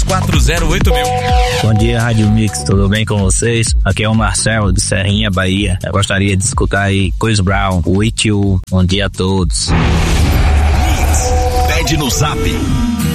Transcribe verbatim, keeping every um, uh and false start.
quatro zero oito mil. Bom dia, Rádio Mix, tudo bem com vocês? Aqui é o Marcelo de Serrinha, Bahia. Eu gostaria de escutar aí Chris Brown, With You. Bom dia a todos. Mix, pede no Zap